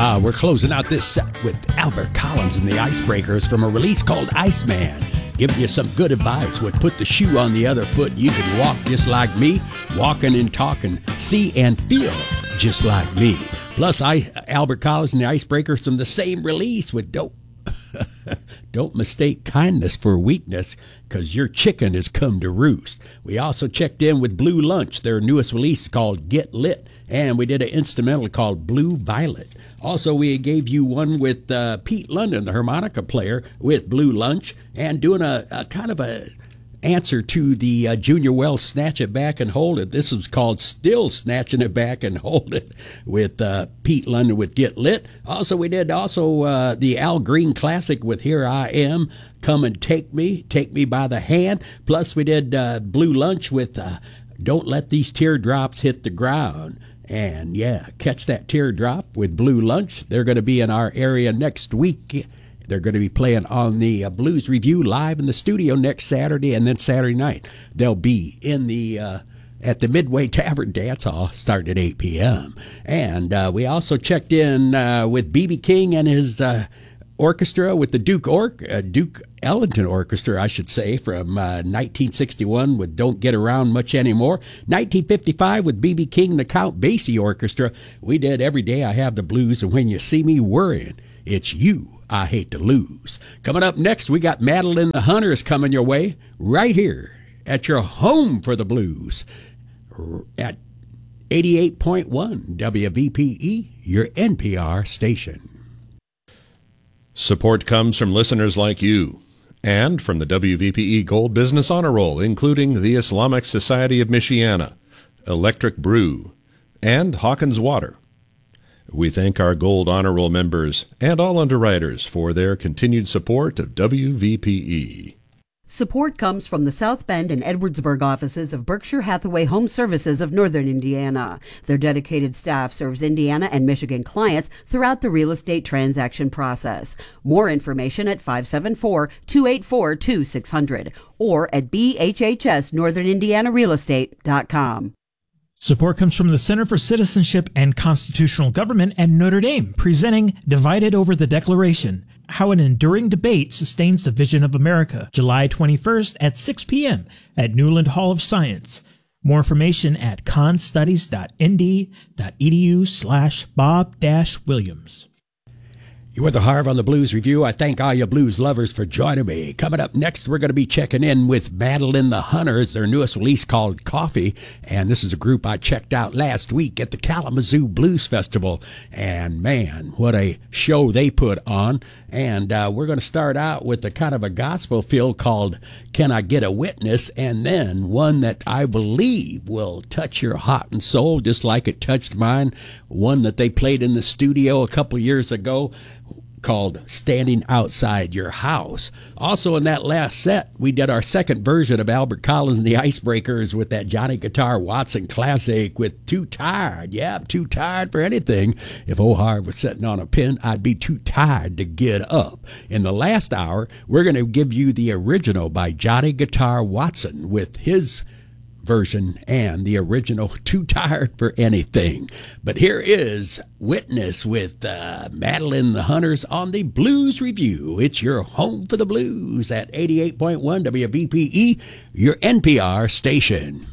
We're closing out this set with Albert Collins and the Icebreakers from a release called Iceman. Giving you some good advice with put the shoe on the other foot. You can walk just like me, walking and talking, see and feel just like me. Plus, Albert Collins and the Icebreakers from the same release with Don't mistake kindness for weakness, because your chicken has come to roost. We also checked in with Blue Lunch, their newest release called Get Lit, and we did an instrumental called Blue Violet. Also, we gave you one with Pete London, the harmonica player, with Blue Lunch, and doing a kind of a answer to the Junior Wells Snatch It Back and Hold It. This was called Still Snatching It Back and Hold It with Pete London with Get Lit. Also, we did the Al Green Classic with Here I Am, Come and Take Me by the Hand. Plus, we did Blue Lunch with Don't Let These Teardrops Hit the Ground. And yeah, catch that teardrop with Blue Lunch. They're going to be in our area next week. They're going to be playing on the Blues Review live in the studio next Saturday, and then Saturday night they'll be in the at the Midway Tavern Dance Hall starting at 8 p.m. And we also checked in with B.B. King and his orchestra with the Duke Ellington Orchestra, I should say, from 1961 with Don't Get Around Much Anymore. 1955 with B.B. King, the Count Basie Orchestra. We did Every Day I Have the Blues, and When You See Me Worrying, It's You I Hate to Lose. Coming up next, we got Madeline the Hunters coming your way right here at your home for the blues at 88.1 WVPE, your NPR station. Support comes from listeners like you and from the WVPE Gold Business Honor Roll, including the Islamic Society of Michiana, Electric Brew, and Hawkins Water. We thank our Gold Honor Roll members and all underwriters for their continued support of WVPE. Support comes from the South Bend and Edwardsburg offices of Berkshire Hathaway Home Services of Northern Indiana. Their dedicated staff serves Indiana and Michigan clients throughout the real estate transaction process. More information at 574-284-2600 or at bhhsnorthernindianarealestate.com. Support comes from the Center for Citizenship and Constitutional Government at Notre Dame, presenting Divided Over the Declaration, How an Enduring Debate Sustains the Vision of America, July 21st at 6 p.m. at Newland Hall of Science. More information at constudies.nd.edu/Bob-Williams. You're with the Harv on the Blues Review. I thank all you blues lovers for joining me. Coming up next, we're going to be checking in with Madeline the Hunters, their newest release called Coffee. And this is a group I checked out last week at the Kalamazoo Blues Festival. And man, what a show they put on. And we're going to start out with a kind of a gospel feel called Can I Get a Witness? And then one that I believe will touch your heart and soul just like it touched mine. One that they played in the studio a couple years ago, called Standing Outside Your House. Also in that last set, we did our second version of Albert Collins and the Icebreakers with that Johnny Guitar Watson classic with Too Tired. Yeah, I'm too tired for anything. If O'Hare was sitting on a pin, I'd be too tired to get up. In the last hour, we're going to give you the original by Johnny Guitar Watson with his version and the original Too Tired for Anything. But here is Witness with Madeline the Hunters on the Blues Review. It's your home for the blues at 88.1 WVPE, your NPR station.